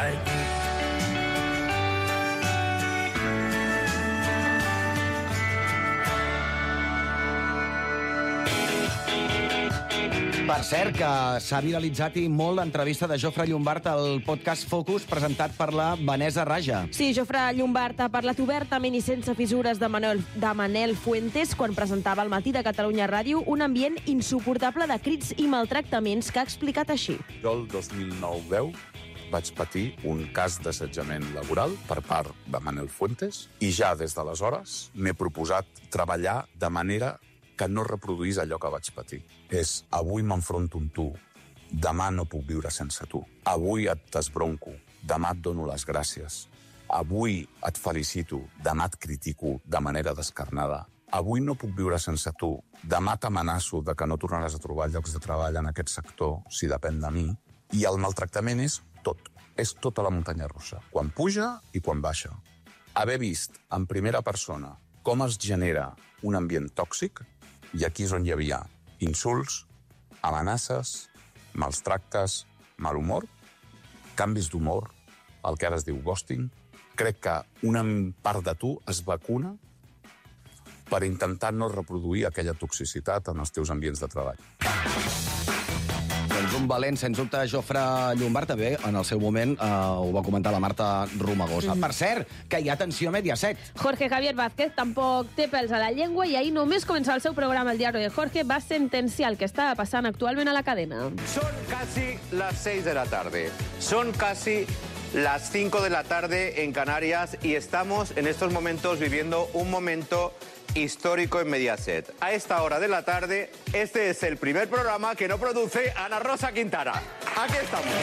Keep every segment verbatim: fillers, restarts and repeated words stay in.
Per cert, que s'ha viralitzat i molt l'entrevista de Jofre Llombart al podcast Focus, presentat per la Vanessa Raja. Sí, Jofre Llombart ha parlat obertament i sense fissures de Manel, de Manel Fuentes quan presentava al Matí de Catalunya Ràdio un ambient insuportable de crits i maltractaments que ha explicat així. Jo el dos mil nou deu vaig patir un cas d'assetjament laboral per part de Manel Fuentes i ja des d'aleshores m'he proposat treballar de manera que no reproduís allò que vaig patir. És, avui m'enfronto amb tu, demà no puc viure sense tu. Avui et desbronco, demà et dono les gràcies. Avui et felicito, demà et critico de manera descarnada. Avui no puc viure sense tu, demà t'amenaço de que no tornaràs a trobar llocs de treball en aquest sector, si depèn de mi. I el maltractament és tot, és tota la muntanya russa, quan puja i quan baixa. Haver vist en primera persona com es genera un ambient tòxic, i aquí és on hi havia insults, amenaces, mals tractes, mal humor, canvis d'humor, el que ara es diu ghosting. Crec que una part de tu es vacuna per intentar no reproduir aquella toxicitat en els teus ambients de treball. Doncs un valent, sens dubte, Jofre Llombart, també, en el seu moment, eh, ho va comentar la Marta Romagosa. Mm-hmm. Per cert, que hi ha atenció a Mediaset. Jorge Javier Vázquez tampoc té pèls a la llengua i ahir només començava el seu programa El Diario de Jorge va sentenciar el que estava passant actualment a la cadena. Son casi las seis de la tarde. Son casi las cinco de la tarde en Canarias y estamos en estos momentos viviendo un momento histórico en Mediaset. A esta hora de la tarde, este es el primer programa que no produce Ana Rosa Quintana. Aquí estamos.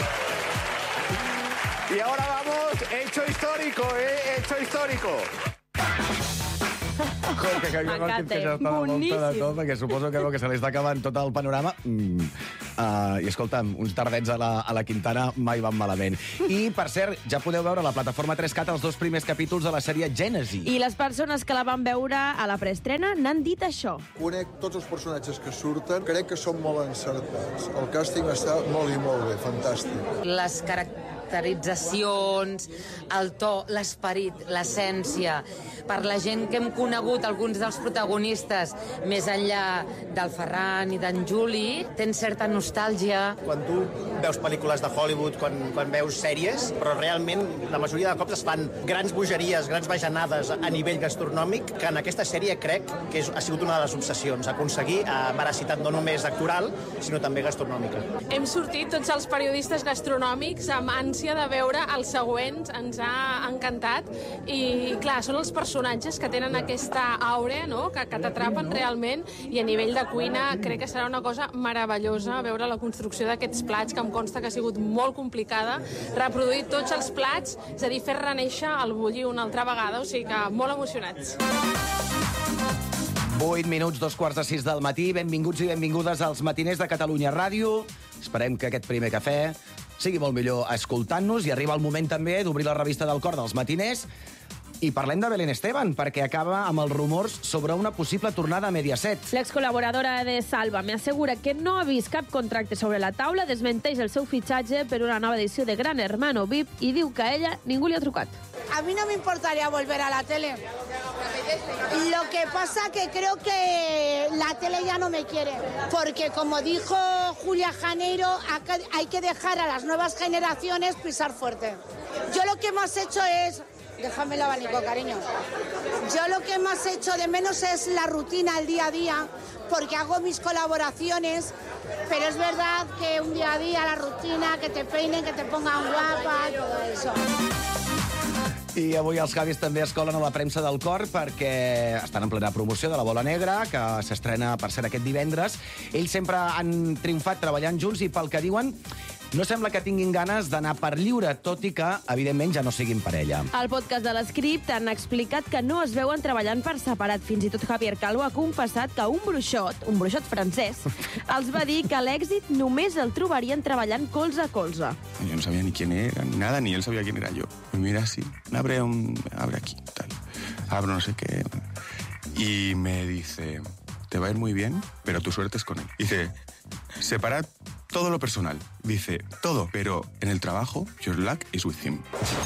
Y ahora vamos, hecho histórico, ¿eh? Hecho histórico. Jorge Javier Vázquez, que ja està de volta de tot, perquè suposo que, que se li està acabant tot el panorama. Mm. Uh, I escolta'm, uns tardets a la, a la Quintana mai van malament. I, per cert, ja podeu veure a la plataforma tres cat els dos primers capítols de la sèrie Gènesi. I les persones que la van veure a la preestrena n'han dit això. Conec tots els personatges que surten, crec que són molt encertats. El càsting està molt i molt bé, fantàstic. Les caracteritzacions, el to, l'esperit, l'essència. Per la gent que hem conegut alguns dels protagonistes, més enllà del Ferran i d'en Juli, tens certa nostàlgia. Quan tu veus pel·lícules de Hollywood, quan, quan veus sèries, però realment la majoria de cops es fan grans bogeries, grans bajanades a nivell gastronòmic, que en aquesta sèrie crec que és, ha sigut una de les obsessions, aconseguir eh, veracitat no només actoral, sinó també gastronòmica. Hem sortit tots els periodistes gastronòmics amb ànsia de veure els següents, ens ha encantat, i clar, són els personatges que tenen aquesta aura, no?, que, que t'atrapen realment, i a nivell de cuina crec que serà una cosa meravellosa veure la construcció d'aquests plats, que em consta que ha sigut molt complicada, reproduir tots els plats, és a dir, fer reneixer el bulli una altra vegada, o sigui que molt emocionats. vuit minuts, dos quarts de sis del matí. Benvinguts i benvingudes als matiners de Catalunya Ràdio. Esperem que aquest primer cafè sigui molt millor escoltant-nos, i arriba el moment també d'obrir la revista del cor dels matiners. I parlem de Belén Esteban, perquè acaba amb els rumors sobre una possible tornada a Mediaset. L'ex-col·laboradora de Salva me assegura que no ha vist cap contracte sobre la taula, desmenteix el seu fitxatge per una nova edició de Gran Hermano V I P i diu que a ella ningú li ha trucat. A mí no me importaría volver a la tele. Lo que pasa que creo que la tele ya no me quiere. Porque como dijo Julia Janeiro, hay que dejar a las nuevas generaciones pisar fuerte. Yo lo que más he hecho es... Déjame el abanico, cariño. Yo lo que más echo de menos es la rutina, el día a día, porque hago mis colaboraciones, pero es verdad que un día a día, la rutina, que te peinen, que te pongan guapa, todo eso. I avui els Javis també es colen a la premsa del cor perquè estan en plena promoció de La Bola Negra, que s'estrena, per cert, aquest divendres. Ells sempre han triomfat treballant junts i, pel que diuen, no sembla que tinguin ganes d'anar per lliure, tot i que, evidentment, ja no siguin parella. Al podcast de l'Script han explicat que no es veuen treballant per separat. Fins i tot Javier Calvo ha confessat que un bruixot, un bruixot francès, els va dir que l'èxit només el trobarien treballant colze a colze. Yo no sabía ni quién era, ni nada, ni él sabía quién era yo. Me mira así, abre, un, abre aquí, tal, abro no sé qué, y me dice, te va a ir muy bien, pero tu suerte es con él. Dice, separad todo lo personal. Dice, todo, pero en el trabajo, your luck is with him.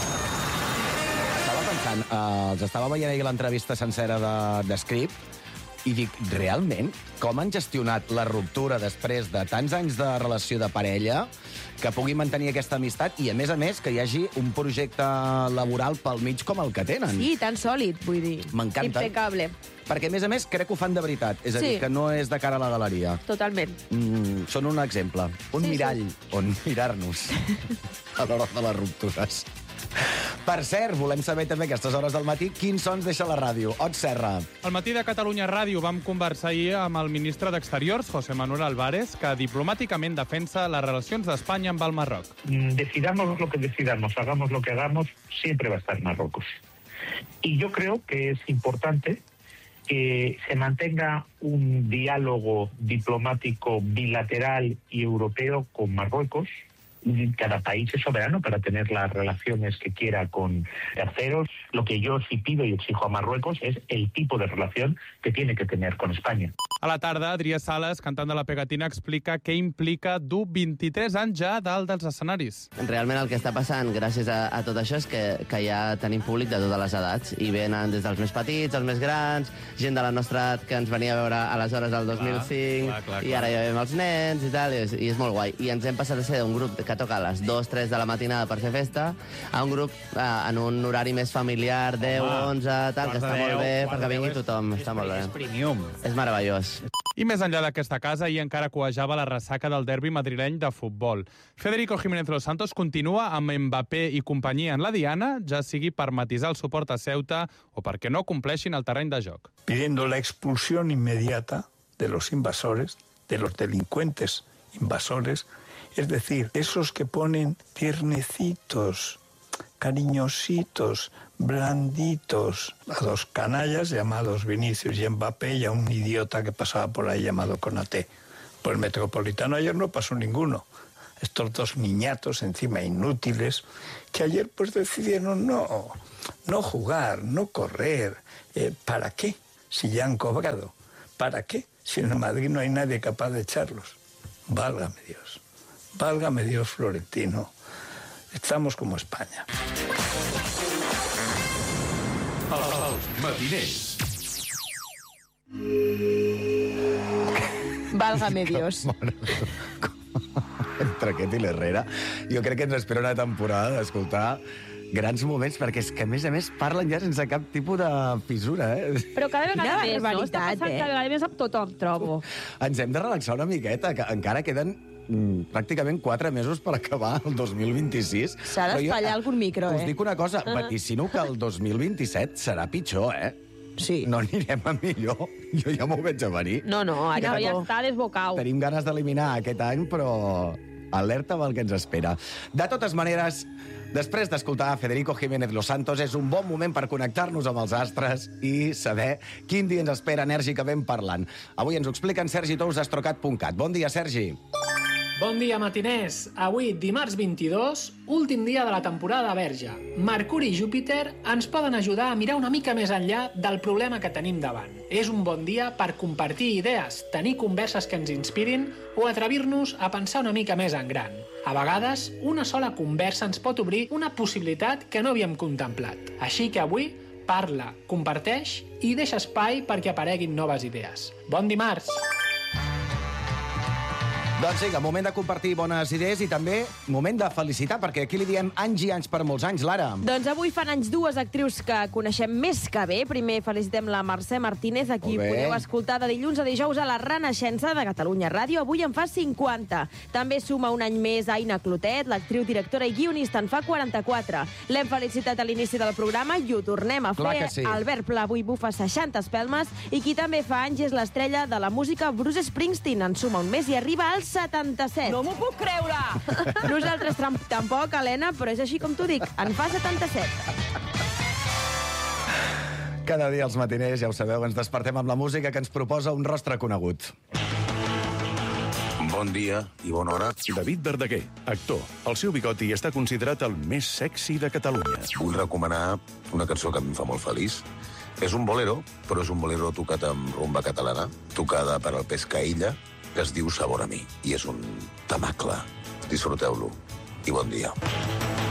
Estava pensant, eh, els estava veient ahir l'entrevista sencera de, de Script i dic, realment, com han gestionat la ruptura després de tants anys de relació de parella que pugui mantenir aquesta amistat i, a més a més, que hi hagi un projecte laboral pel mig com el que tenen. Sí, tan sòlid, vull dir. M'encanta. Impecable. Perquè, a més a més, crec que ho fan de veritat. És a Sí. dir, que no és de cara a la galeria. Totalment. Mm, són un exemple, un Sí, mirall on mirar-nos a l'hora de les ruptures. Per cert, volem saber també a aquestes hores del matí quins sons deixa la ràdio. Ot Serra. Al matí de Catalunya Ràdio vam conversar ahir amb el ministre d'Exteriors, José Manuel Álvarez, que diplomàticament defensa les relacions d'Espanya amb el Marroc. Decidamos lo que decidamos, hagamos lo que hagamos, siempre va a estar Marruecos. Y yo creo que es importante que se mantenga un diálogo diplomático bilateral y europeo con Marruecos. Cada país es soberano para tener las relaciones que quiera con terceros. Lo que yo sí pido y exijo a Marruecos es el tipo de relación que tiene que tener con España. A la tarda, Adrià Sales, cantant de la Pegatina, explica què implica dur vint-i-tres anys ja dalt dels escenaris. Realment el que està passant gràcies a, a tot això és que, que ja tenim públic de totes les edats i venen des dels més petits, els més grans, gent de la nostra edat que ens venia a veure aleshores del dos mil cinc clar, clar, clar. i ara ja veiem els nens i tal, i és, i és molt guai. I ens hem passat a ser un grup que toca a les dos tres de la matinada per fer festa a un grup eh, en un horari més familiar, deu, onze, tal, que està molt bé perquè vingui tothom. Està molt bé. És premium. És meravellós. I més enllà d'aquesta casa, ahir encara coejava la ressaca del derbi madrileny de futbol. Federico Jiménez Los Santos continua amb Mbappé i companyia en la diana, ja sigui per matisar el suport a Ceuta o perquè no compleixin el terreny de joc. Pidiendo la expulsión inmediata de los invasores, de los delincuentes invasores, es decir, esos que ponen tiernecitos, cariñositos, blanditos, a dos canallas llamados Vinicius y Mbappé y a un idiota que pasaba por ahí llamado Konaté. Por el Metropolitano ayer no pasó ninguno. Estos dos niñatos encima inútiles que ayer pues decidieron no, no jugar, no correr. Eh, ¿Para qué? Si ya han cobrado. ¿Para qué? Si en Madrid no hay nadie capaz de echarlos. Válgame Dios. Válgame Dios, Florentino. Estamos como España. Els matiners. Válgame Dios. Entre aquest i l'Herrera, jo crec que ens espera una temporada d'escoltar grans moments, perquè és que, a més a més, parlen ja sense cap tipus de fissura, eh? Però cada vegada Quina més, no? Està barbaritat, passant eh? cada vegada més amb tothom, trobo. Ens hem de relaxar una miqueta, que encara queden mm, pràcticament quatre mesos per acabar el dos mil vint-i-sis. S'ha d'espatllar algun micro, eh? Us dic una cosa, Ah. vaticino que el dos mil vint-i-set serà pitjor, eh? Sí. No anirem a millor. Jo ja m'ho veig a venir. No, no, ara ja està desbocau. Tenim ganes d'eliminar aquest any, però alerta amb el que ens espera. De totes maneres, després d'escoltar Federico Jiménez Los Santos, és un bon moment per connectar-nos amb els astres i saber quin dia ens espera enèrgicament parlant. Avui ens ho explica en Sergi Tous d'astrocat punt cat. Bon dia, Sergi. Bon dia, matiners. Avui, dimarts vint-i-dos, últim dia de la temporada verge. Mercuri i Júpiter ens poden ajudar a mirar una mica més enllà del problema que tenim davant. És un bon dia per compartir idees, tenir converses que ens inspirin o atrevir-nos a pensar una mica més en gran. A vegades, una sola conversa ens pot obrir una possibilitat que no havíem contemplat. Així que avui, parla, comparteix i deixa espai perquè apareguin noves idees. Bon dimarts! Doncs vinga, moment de compartir bones idees i també moment de felicitar, perquè aquí li diem anys i anys per molts anys, Lara. Doncs avui fan anys dues actrius que coneixem més que bé. Primer felicitem la Mercè Martínez, a qui Molt bé. podeu escoltar de dilluns a dijous a la Renaixença de Catalunya Ràdio. Avui en fa cinquanta. També suma un any més Aina Clotet, l'actriu, directora i guionista, en fa quaranta-quatre. L'hem felicitat a l'inici del programa i ho tornem a Clar fer. que sí. Albert Pla avui bufa seixanta espelmes i qui també fa anys és l'estrella de la música Bruce Springsteen. En suma un mes i arriba als setanta-set. No m'ho puc creure! Nosaltres tam- tampoc, Helena, però és així com t'ho dic. En fa setanta-set. Cada dia els matiners, ja ho sabeu, ens despertem amb la música que ens proposa un rostre conegut. Bon dia i bona hora. David Verdaguer, actor. El seu bigoti està considerat el més sexy de Catalunya. Vull recomanar una cançó que em fa molt feliç. És un bolero, però és un bolero tocat amb rumba catalana, tocada per el Pescaïlla, que es diu Sabor a mi, i és un temacle. Disfruteu-lo i bon dia.